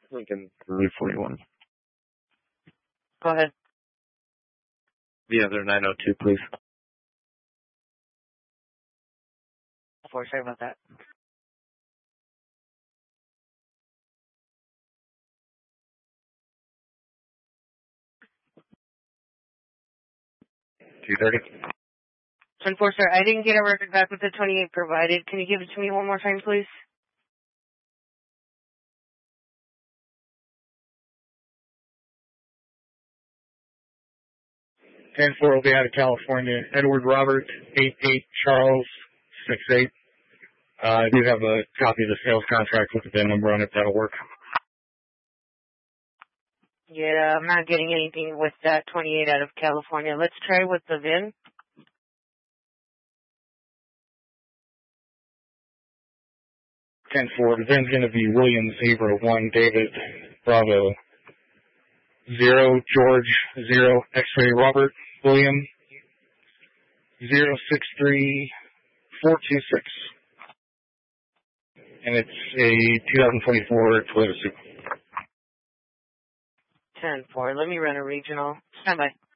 Lincoln 341. Go ahead. The other 902, please. Sorry about that. 230. 10-4, sir. I didn't get a record back with the 28 provided. Can you give it to me one more time, please? Will be out of California. Edward Robert, 88 Charles, 68. I do have a copy of the sales contract with the VIN number on it. That'll work. Yeah, I'm not getting anything with that 28 out of California. Let's try with the VIN. The VIN's going to be William Zebra 1 David Bravo 0 George 0 X-ray Robert William 063426. And it's a 2024 Toyota Supra. 10-4. Let me run a regional. Stand by.